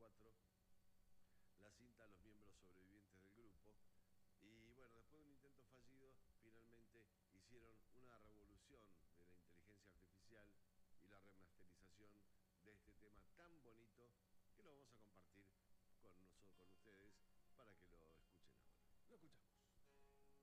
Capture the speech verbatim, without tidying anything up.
cuatro, la cinta Los miembros sobrevivientes del grupo. Y bueno, después de un intento fallido, finalmente hicieron una revolución de la inteligencia artificial y la remasterización de este tema tan bonito que lo vamos a compartir con nosotros, con ustedes, para que lo escuchen ahora. Lo escuchamos.